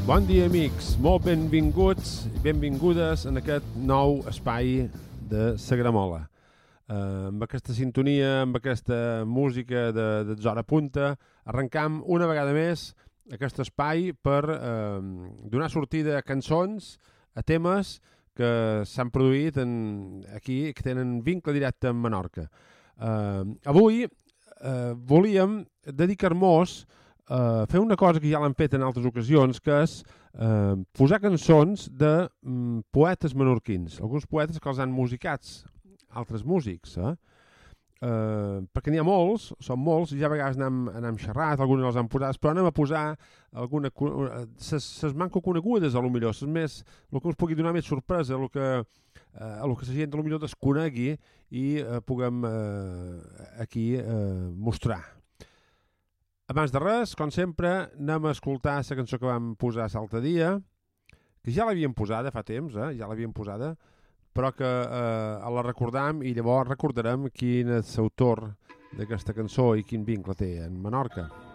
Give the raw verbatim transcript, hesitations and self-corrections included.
Bon dia, amics. Molt benvinguts i benvingudes en aquest nou espai de Sagramola. Uh, amb aquesta sintonia, amb aquesta música de, de Zora Punta, arrencam una vegada més aquest espai per uh, donar sortida a cançons, a temes que s'han produït en, aquí, que tenen vincle directe amb Menorca. Uh, avui uh, volíem dedicar-nos Uh, fer una cosa que ja l'han fet en altres ocasions, que és uh, posar cançons de um, poetes menorquins, alguns poetes que els han musicats altres músics, eh? Uh, perquè n'hi ha molts, són molts, i ja a vegades n'hem, n'hem xerrat, alguns els han posat, però anem a posar alguna, ses, ses manco conegudes, a lo millor, ses més, el que us pugui donar més sorpresa, el que, uh, el que la gent a lo millor desconegui i uh, puguem uh, aquí uh, mostrar. Abans de res, com sempre, anem a escoltar la cançó que vam posar l'altre dia, que ja l'havíem posada fa temps, eh? ja l'havíem posada, però que eh, la recordam i llavors recordarem quin és l'autor d'aquesta cançó i quin vincle té en Menorca.